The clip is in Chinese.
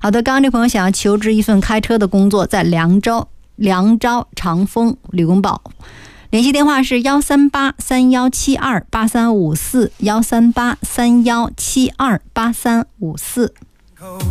好的，刚刚这朋友想要求职一份开车的工作，在凉州长丰吕公堡，联系电话是13831728354，13831728354。